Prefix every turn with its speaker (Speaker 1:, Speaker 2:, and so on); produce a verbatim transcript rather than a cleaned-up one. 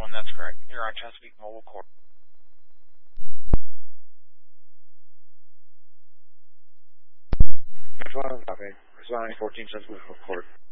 Speaker 1: one, that's correct. You're on Chesapeake Mobile Court.
Speaker 2: Next one, copy. Responding fourteen Chesapeake Mobile Court.